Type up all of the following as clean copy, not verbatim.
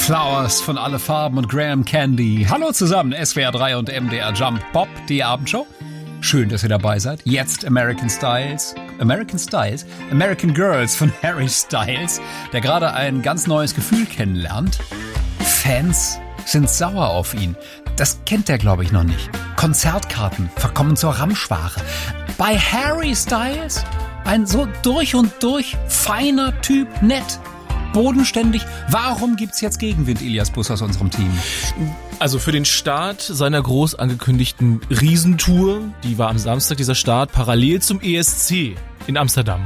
Flowers von Alle Farben und Graham Candy. Hallo zusammen, SWR 3 und MDR Jump Pop, die Abendshow. Schön, dass ihr dabei seid. Jetzt American Girls von Harry Styles, der gerade ein ganz neues Gefühl kennenlernt. Fans sind sauer auf ihn. Das kennt er, glaube ich, noch nicht. Konzertkarten verkommen zur Ramschware. Bei Harry Styles ein so durch und durch feiner Typ, nett, bodenständig. Warum gibt's jetzt Gegenwind, Elias Bus aus unserem Team? Also für den Start seiner groß angekündigten Riesentour, die war am Samstag, dieser Start, parallel zum ESC in Amsterdam.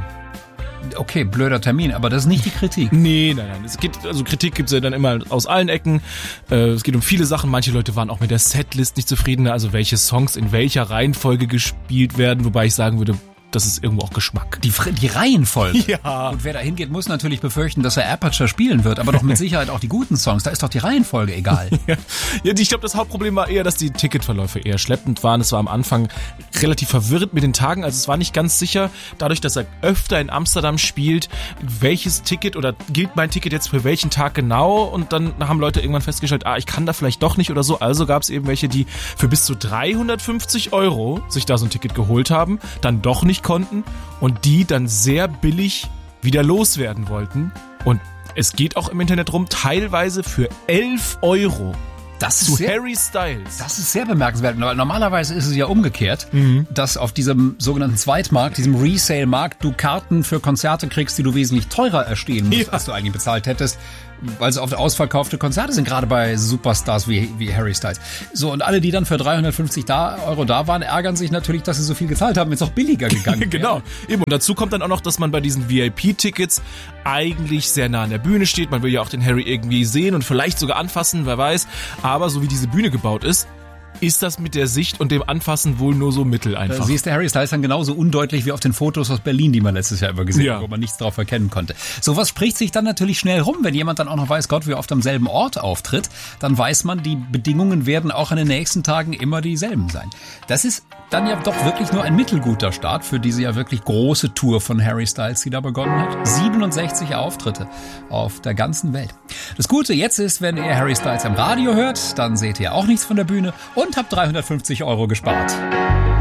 Okay, blöder Termin, aber das ist nicht die Kritik. Nee. Kritik gibt's ja dann immer aus allen Ecken. Es geht um viele Sachen. Manche Leute waren auch mit der Setlist nicht zufrieden, also welche Songs in welcher Reihenfolge gespielt werden, wobei ich sagen würde, das ist irgendwo auch Geschmack. Die Reihenfolge. Ja. Und wer da hingeht, muss natürlich befürchten, dass er Aperture spielen wird, aber doch mit Sicherheit auch die guten Songs. Da ist doch die Reihenfolge egal. Ja, ich glaube, das Hauptproblem war eher, dass die Ticketverläufe eher schleppend waren. Es war am Anfang relativ verwirrend mit den Tagen. Also es war nicht ganz sicher, dadurch, dass er öfter in Amsterdam spielt, welches Ticket oder gilt mein Ticket jetzt für welchen Tag genau. Und dann haben Leute irgendwann festgestellt, ich kann da vielleicht doch nicht oder so. Also gab es eben welche, die für bis zu 350 € sich da so ein Ticket geholt haben, dann doch nicht konnten und die dann sehr billig wieder loswerden wollten. Und es geht auch im Internet rum, teilweise für 11 € zu Harry Styles. Das ist sehr bemerkenswert, weil normalerweise ist es ja umgekehrt, dass auf diesem sogenannten Zweitmarkt, diesem Resale-Markt, du Karten für Konzerte kriegst, die du wesentlich teurer erstehen musst, als du eigentlich bezahlt hättest, weil es oft ausverkaufte Konzerte sind, gerade bei Superstars wie Harry Styles. So, und alle, die dann für 350 € da waren, ärgern sich natürlich, dass sie so viel gezahlt haben, wenn es auch billiger gegangen wäre. Genau. Eben. Und dazu kommt dann auch noch, dass man bei diesen VIP-Tickets eigentlich sehr nah an der Bühne steht. Man will ja auch den Harry irgendwie sehen und vielleicht sogar anfassen, wer weiß. Aber so wie diese Bühne gebaut ist das mit der Sicht und dem Anfassen wohl nur so mittel einfach. Siehst du, Harry Styles dann genauso undeutlich wie auf den Fotos aus Berlin, die man letztes Jahr immer gesehen hat, wo man nichts drauf erkennen konnte. Sowas spricht sich dann natürlich schnell rum, wenn jemand dann auch noch weiß, Gott, wie oft am selben Ort auftritt, dann weiß man, die Bedingungen werden auch in den nächsten Tagen immer dieselben sein. Das ist dann ja doch wirklich nur ein mittelguter Start für diese ja wirklich große Tour von Harry Styles, die da begonnen hat. 67 Auftritte auf der ganzen Welt. Das Gute jetzt ist, wenn ihr Harry Styles am Radio hört, dann seht ihr auch nichts von der Bühne und habt 350 € gespart.